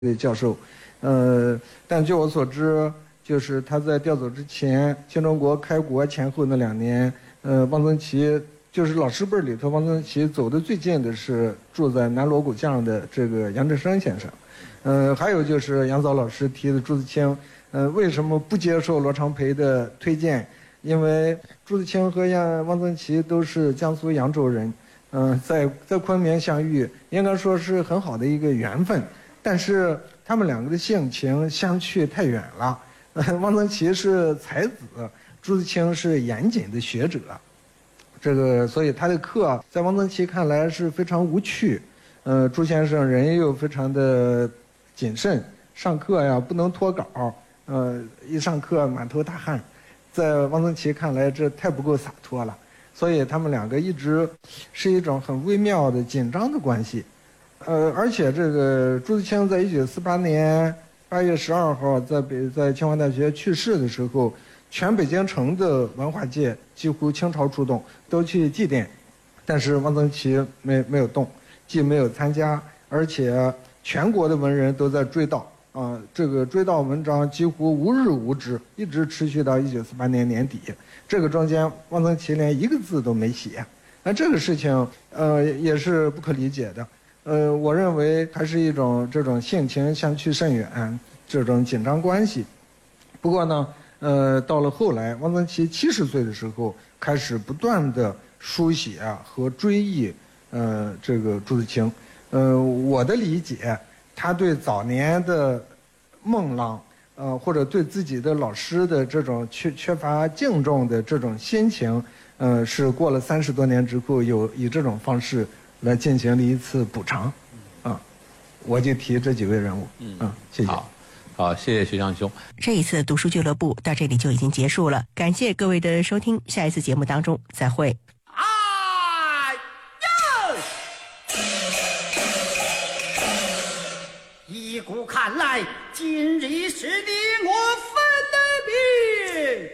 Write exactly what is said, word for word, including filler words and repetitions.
的教授，呃，但据我所知，就是他在调走之前，新中国开国前后那两年，呃，汪曾祺就是老师辈里头，汪曾祺走的最近的是住在南锣鼓巷的这个杨振声先生，呃，还有就是杨早老师提的朱自清，呃，为什么不接受罗长培的推荐？因为朱自清和杨汪曾祺都是江苏扬州人，嗯、呃，在在昆明相遇，应该说是很好的一个缘分。但是他们两个的性情相去太远了。呃，汪曾祺是才子，朱自清是严谨的学者。这个，所以他的课在汪曾祺看来是非常无趣。呃，朱先生人又非常的谨慎，上课呀不能脱稿，呃，一上课满头大汗，在汪曾祺看来这太不够洒脱了。所以他们两个一直是一种很微妙的紧张的关系。呃，而且这个朱自清在一九四八年八月十二号在北在清华大学去世的时候，全北京城的文化界几乎倾巢出动，都去祭奠，但是汪曾祺没没有动，既没有参加，而且全国的文人都在追悼啊、呃，这个追悼文章几乎无日无之，一直持续到一九四八年年底。这个中间，汪曾祺连一个字都没写，那这个事情呃也是不可理解的。呃，我认为还是一种这种性情相去甚远，这种紧张关系。不过呢，呃，到了后来，汪曾祺七十岁的时候，开始不断的书写和追忆，呃，这个朱自清。呃，我的理解，他对早年的孟浪，呃，或者对自己的老师的这种缺缺乏敬重的这种心情，呃，是过了三十多年之后，有以这种方式来进行了一次补偿，啊，我就提这几位人物，嗯，啊、谢谢。 好，好，谢谢徐强兄。 这一次读书俱乐部到这里就已经结束了，感谢各位的收听，下一次节目当中再会。 哎呦！依古看来，今日是你我分的命。